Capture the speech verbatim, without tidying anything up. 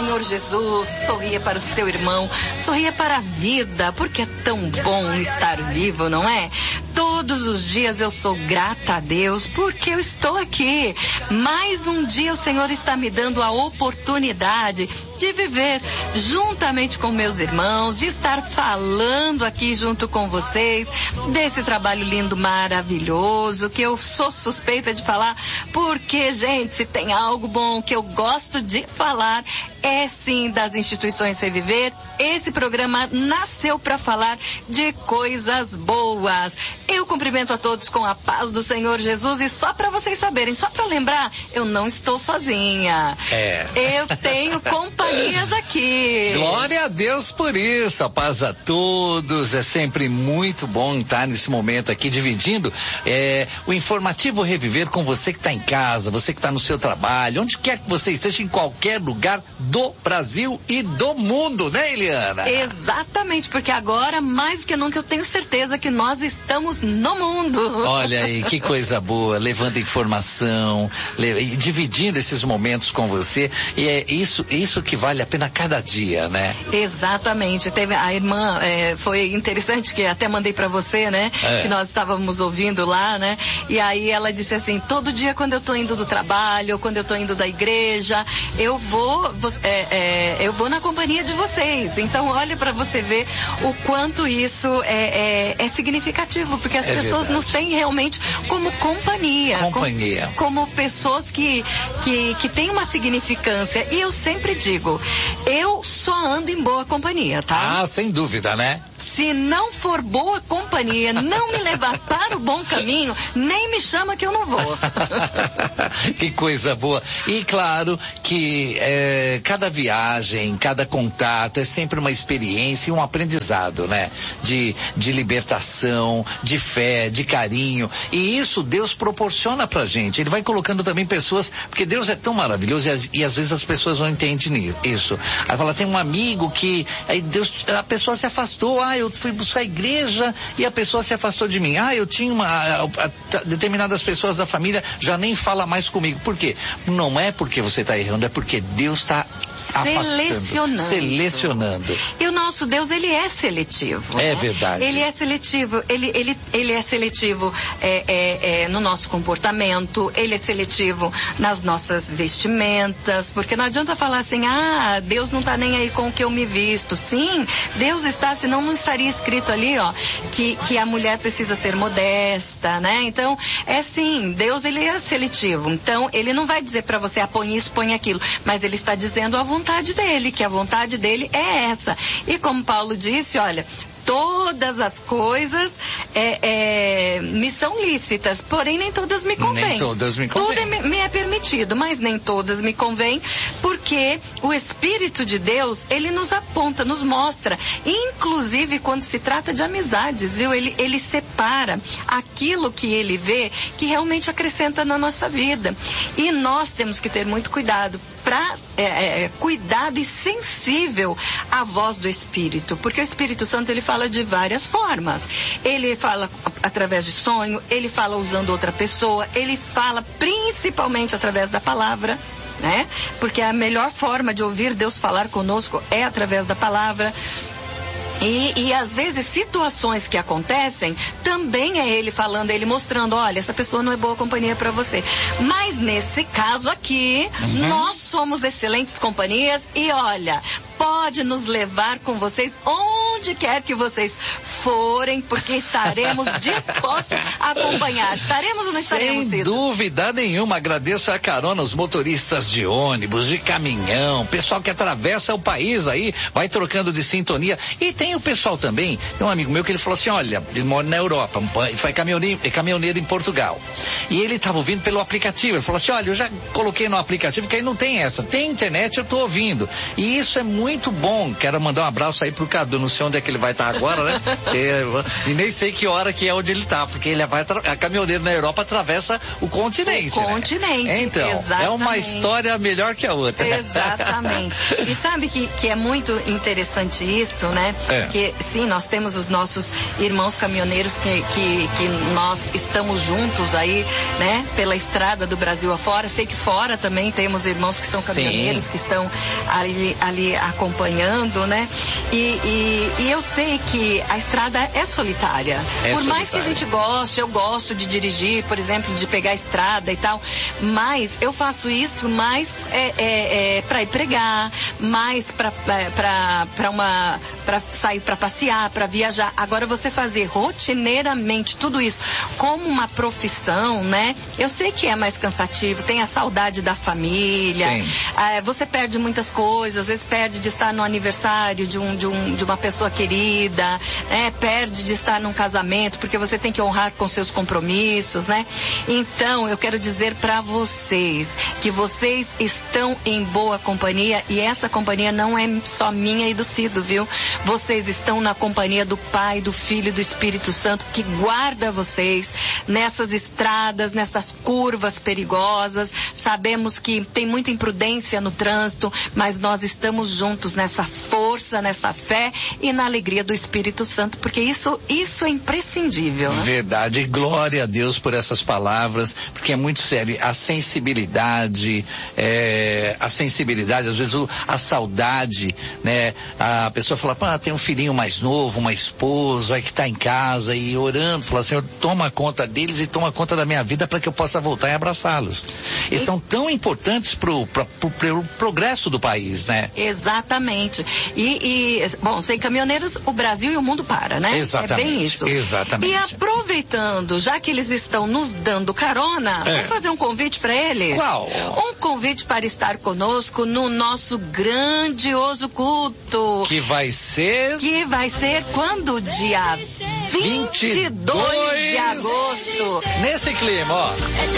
Senhor Jesus, sorria para o seu irmão, sorria para a vida, porque é tão bom estar vivo, não é? Todos os dias eu sou grata a Deus porque eu estou aqui. Mais um dia o Senhor está me dando a oportunidade de viver juntamente com meus irmãos, de estar falando aqui junto com vocês desse trabalho lindo, maravilhoso, que eu sou suspeita de falar, porque, gente, se tem algo bom que eu gosto de falar, é sim das instituições Reviver. Esse programa nasceu para falar de coisas boas. Eu cumprimento a todos com a paz do Senhor Jesus, e só para vocês saberem, só para lembrar, eu não estou sozinha. É. Eu tenho companhias aqui. Glória a Deus por isso, a paz a todos. É sempre muito bom estar nesse momento aqui dividindo é, o informativo Reviver com você que está em casa, você que está no seu trabalho, onde quer que você esteja, em qualquer lugar do Brasil e do mundo, né, Eliana? Exatamente, porque agora, mais do que nunca, eu tenho certeza que nós estamos no mundo. Olha aí, que coisa boa, levando informação, le... e dividindo esses momentos com você, e é isso, isso que vale a pena cada dia, né? Exatamente, teve a irmã, é, foi interessante que até mandei pra você, né? É. Que nós estávamos ouvindo lá, né? E aí ela disse assim, todo dia quando eu tô indo do trabalho, quando eu tô indo da igreja, eu vou, é, é, eu vou na companhia de vocês. Então olha pra você ver o quanto isso é, é, é significativo, porque as é pessoas verdade. Nos têm realmente como companhia. Companhia. Como, como pessoas que, que, que têm uma significância. E eu sempre digo, eu só ando em boa companhia, tá? Ah, sem dúvida, né? Se não for boa companhia, não me levar para o bom caminho, nem me chama que eu não vou. Que coisa boa. E claro que é, cada viagem, cada contato é sempre uma experiência e um aprendizado, né? De, de libertação, de fé, de carinho. E isso Deus proporciona pra gente. Ele vai colocando também pessoas, porque Deus é tão maravilhoso e, e às vezes as pessoas não entendem isso. Aí fala, tem um amigo que aí Deus, a pessoa se afastou, ah, eu fui buscar a igreja e a pessoa se afastou de mim. Ah, eu tinha uma, a, a, a, determinadas pessoas da família já nem fala mais comigo. Por quê? Não é porque você está errando, é porque Deus está selecionando. Selecionando. E o nosso Deus, ele é seletivo. É né? verdade. Ele é seletivo, ele, ele, ele é seletivo é, é, é, no nosso comportamento, ele é seletivo nas nossas vestimentas, porque não adianta falar assim, ah, Deus não está nem aí com o que eu me visto. Sim, Deus está, senão não estaria escrito ali, ó, que, que a mulher precisa ser modesta, né? Então, é sim, Deus, ele é seletivo. Então, ele não vai dizer para você, ah, põe isso, põe aquilo, mas ele está dizendo a vontade dele, que a vontade dele é essa. E como Paulo disse, olha, todas as coisas é, é, me são lícitas, porém nem todas me convêm. Nem todas me convêm. Tudo é, me é permitido, mas nem todas me convêm, porque o Espírito de Deus, ele nos aponta, nos mostra, inclusive quando se trata de amizades, viu? Ele, ele separa aquilo que ele vê que realmente acrescenta na nossa vida. E nós temos que ter muito cuidado, pra, é, é, cuidado e sensível à voz do Espírito, porque o Espírito Santo, ele fala de várias formas. Ele fala através de sonho, ele fala usando outra pessoa, ele fala principalmente através da palavra, né? Porque a melhor forma de ouvir Deus falar conosco é através da palavra. E, e às vezes situações que acontecem, também é ele falando, ele mostrando, olha, essa pessoa não é boa companhia para você. Mas nesse caso aqui, uhum. nós somos excelentes companhias e olha, pode nos levar com vocês onde quer que vocês forem, porque estaremos dispostos a acompanhar. Estaremos ou não estaremos? Sem dúvida nenhuma, agradeço a carona os motoristas de ônibus, de caminhão, pessoal que atravessa o país aí, vai trocando de sintonia. E tem o pessoal também, tem um amigo meu que ele falou assim, olha, ele mora na Europa, ele foi caminhoneiro, caminhoneiro em Portugal. E ele estava ouvindo pelo aplicativo, ele falou assim, olha, eu já coloquei no aplicativo, que aí não tem essa, tem internet, eu estou ouvindo. E isso é muito muito bom. Quero mandar um abraço aí pro Cadu, não sei onde é que ele vai estar agora, né? e, e nem sei que hora que é onde ele tá, porque ele vai a caminhoneiro na Europa atravessa o continente. O né? continente, então, exatamente. É uma história melhor que a outra. Exatamente. E sabe que, que é muito interessante isso, né? É. Que sim, nós temos os nossos irmãos caminhoneiros que, que, que nós estamos juntos aí, né? Pela estrada do Brasil afora. Sei que fora também temos irmãos que são caminhoneiros, sim, que estão ali, ali acompanhando, né? E, e, e eu sei que a estrada é solitária. É Por mais solitária. que a gente goste, eu gosto de dirigir, por exemplo, de pegar a estrada e tal, mas eu faço isso mais é, é, é, para ir pregar, mais para para uma para sair para passear, para viajar. Agora você fazer rotineiramente tudo isso como uma profissão, né? Eu sei que é mais cansativo, tem a saudade da família, é, você perde muitas coisas, às vezes perde de estar no aniversário de um de, um, de uma pessoa querida, né? Perde de estar num casamento, porque você tem que honrar com seus compromissos, né? Então, eu quero dizer para vocês que vocês estão em boa companhia, e essa companhia não é só minha e do Cido, viu? Vocês estão na companhia do Pai, do Filho e do Espírito Santo, que guarda vocês nessas estradas, nessas curvas perigosas. Sabemos que tem muita imprudência no trânsito, mas nós estamos juntos nessa força, nessa fé e na alegria do Espírito Santo, porque isso, isso é imprescindível, né? Verdade, glória a Deus por essas palavras, porque é muito sério. A sensibilidade, é, a sensibilidade, às vezes o, a saudade, né? A pessoa fala, ah, tem um filhinho mais novo, uma esposa que está em casa e orando, fala, Senhor, toma conta deles e toma conta da minha vida para que eu possa voltar e abraçá-los. Eles e... são tão importantes para o pro, pro, pro progresso do país, né? Exatamente. E, e, bom, sem caminhoneiros, o Brasil e o mundo para, né? Exatamente. É bem isso. Exatamente. E aproveitando, já que eles estão nos dando carona, é. vamos fazer um convite para eles? Qual? Um convite para estar conosco no nosso grandioso culto. Que vai ser? Que vai ser quando? Dia vinte e dois de agosto. Nesse clima, ó.